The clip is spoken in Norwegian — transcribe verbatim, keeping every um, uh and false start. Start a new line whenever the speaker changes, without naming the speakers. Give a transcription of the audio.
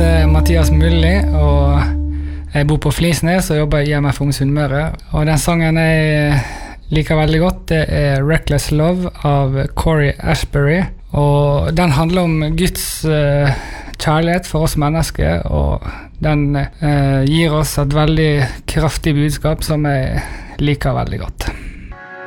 heter Mathias Mulli, og jeg bor på Flisnes og jobber i I M F Ung Sunnmøre. Og den sangen jeg liker veldig godt, det er Reckless Love av Corey Ashbury. Og den handler om Guds uh, kjærlighet for oss mennesker, og den uh, gir oss et veldig kraftig budskap som jeg liker veldig godt.